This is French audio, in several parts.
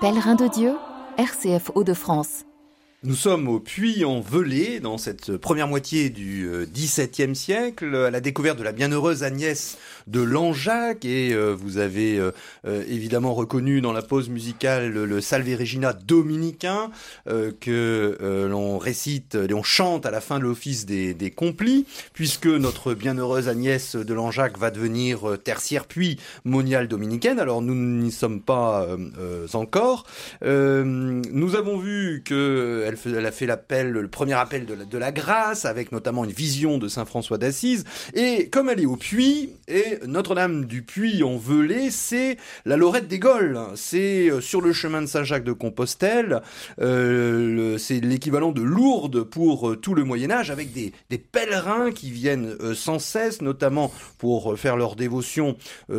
Pèlerin de Dieu, RCF Hauts-de-France. Nous sommes au Puy-en-Velay, dans cette première moitié du XVIIe siècle, à la découverte de la bienheureuse Agnès de Langeac. Et vous avez évidemment reconnu dans la pause musicale le Salve Regina dominicain que l'on récite et on chante à la fin de l'office des complis, puisque notre bienheureuse Agnès de Langeac va devenir tertiaire puis moniale dominicaine. Alors nous n'y sommes pas encore. Nous avons vu que elle a fait le premier appel de la grâce, avec notamment une vision de Saint François d'Assise. Et comme elle est au Puy, et Notre-Dame du Puy-en-Velay, c'est la Lorette des Gaules. C'est sur le chemin de Saint-Jacques de Compostelle. C'est l'équivalent de Lourdes pour tout le Moyen-Âge, avec des pèlerins qui viennent sans cesse, notamment pour faire leur dévotion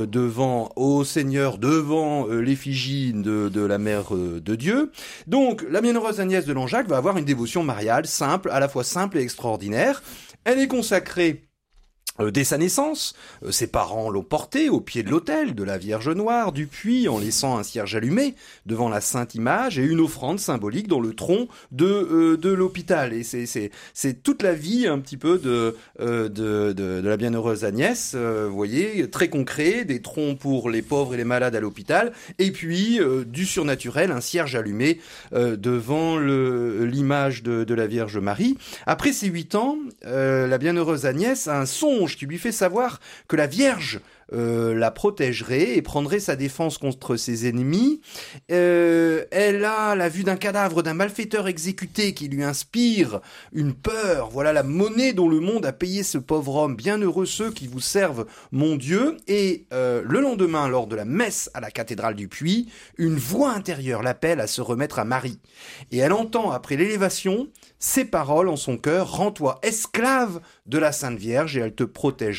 au Seigneur, devant l'effigie de la Mère de Dieu. Donc, la bienheureuse Agnès de Langeac va avoir une dévotion mariale simple, à la fois simple et extraordinaire. Elle est consacrée dès sa naissance. Ses parents l'ont portée au pied de l'autel de la Vierge Noire du Puy, en laissant un cierge allumé devant la Sainte Image et une offrande symbolique dans le tronc de l'hôpital. Et c'est toute la vie un petit peu de la bienheureuse Agnès, vous voyez, très concret, des troncs pour les pauvres et les malades à l'hôpital, et puis du surnaturel, un cierge allumé devant l'image de la Vierge Marie. Après ses 8 ans, la bienheureuse Agnès a un songe qui lui fait savoir que la Vierge la protégerait et prendrait sa défense contre ses ennemis. Elle a la vue d'un cadavre d'un malfaiteur exécuté qui lui inspire une peur. Voilà la monnaie dont le monde a payé ce pauvre homme. Bienheureux ceux qui vous servent, mon Dieu. Et le lendemain, lors de la messe à la cathédrale du Puy, une voix intérieure l'appelle à se remettre à Marie. Et elle entend, après l'élévation, ces paroles en son cœur: « Rends-toi esclave de la Sainte Vierge et elle te protégera. »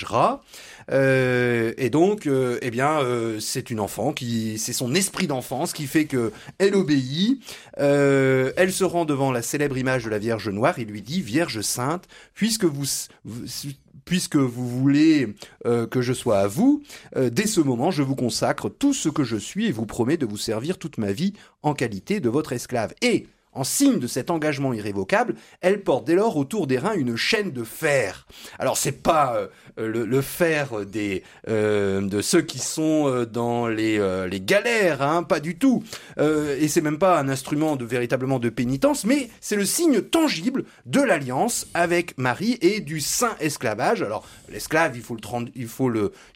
Et donc, c'est une enfant c'est son esprit d'enfance qui fait que elle obéit. Elle se rend devant la célèbre image de la Vierge Noire et lui dit: Vierge Sainte, puisque vous voulez que je sois à vous, dès ce moment, je vous consacre tout ce que je suis et vous promets de vous servir toute ma vie en qualité de votre esclave. Et en signe de cet engagement irrévocable, elle porte dès lors autour des reins une chaîne de fer. Alors c'est pas le fer de ceux qui sont dans les galères, hein, pas du tout. Et c'est même pas un instrument véritablement de pénitence, mais c'est le signe tangible de l'alliance avec Marie et du saint esclavage. Alors l'esclave, il faut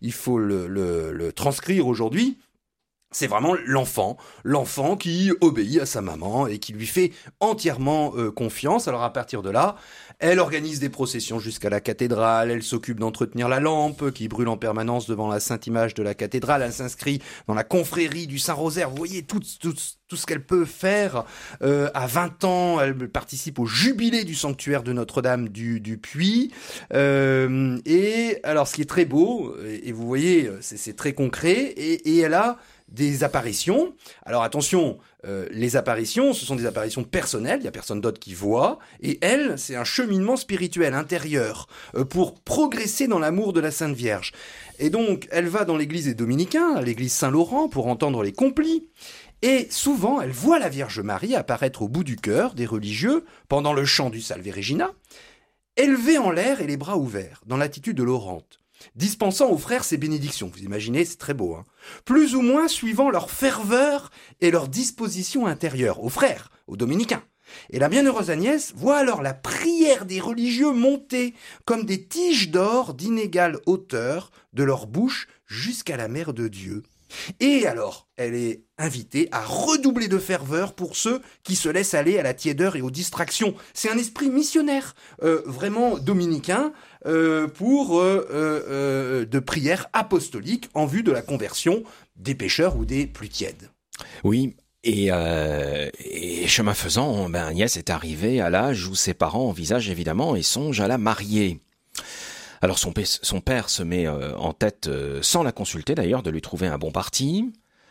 le transcrire aujourd'hui. C'est vraiment l'enfant qui obéit à sa maman et qui lui fait entièrement confiance. Alors à partir de là, elle organise des processions jusqu'à la cathédrale, elle s'occupe d'entretenir la lampe qui brûle en permanence devant la sainte image de la cathédrale, elle s'inscrit dans la confrérie du Saint-Rosaire. Vous voyez tout ce qu'elle peut faire. À 20 ans, elle participe au jubilé du sanctuaire de Notre-Dame du Puy. Et alors ce qui est très beau, et vous voyez, c'est très concret, et elle a des apparitions. Alors attention, les apparitions, ce sont des apparitions personnelles, il n'y a personne d'autre qui voit, et elle, c'est un cheminement spirituel intérieur pour progresser dans l'amour de la Sainte Vierge. Et donc, elle va dans l'église des Dominicains, à l'église Saint-Laurent, pour entendre les complis, et souvent, elle voit la Vierge Marie apparaître au bout du cœur des religieux pendant le chant du Salve Regina, élevée en l'air et les bras ouverts, dans l'attitude de l'orante, dispensant aux frères ses bénédictions. Vous imaginez, c'est très beau, hein. Plus ou moins suivant leur ferveur et leur disposition intérieure, aux frères, aux dominicains. Et la bienheureuse Agnès voit alors la prière des religieux monter comme des tiges d'or d'inégale hauteur de leur bouche jusqu'à la Mère de Dieu. Et alors, elle est invitée à redoubler de ferveur pour ceux qui se laissent aller à la tiédeur et aux distractions. C'est un esprit missionnaire, vraiment dominicain, de prière apostolique en vue de la conversion des pécheurs ou des plus tièdes. Oui. Et chemin faisant, Agnès est arrivée à l'âge où ses parents envisagent évidemment et songent à la marier. Alors son père se met en tête, sans la consulter d'ailleurs, de lui trouver un bon parti.